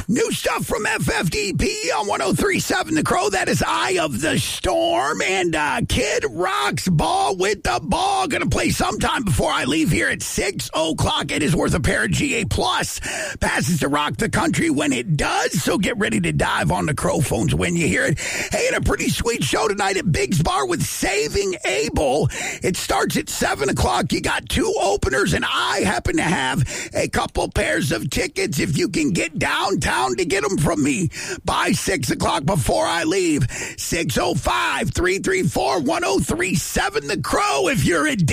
New stuff from FFDP on 103.7 The Crow. That is Eye of the Storm. And Kid Rock's Ball with the Ball. Going to play sometime before I leave here at 6 o'clock. It is worth a pair of GA Plus passes to rock the country when it does. So get ready to dive on the Crow phones when you hear it. Hey, and a pretty sweet show tonight at Big's Bar with Saving Abel. It starts at 7 o'clock. You got two openers, and I happen to have a couple pairs of tickets if you can get downtown to get them from me by 6 o'clock before I leave. 605-334-1037 The Crow if you're at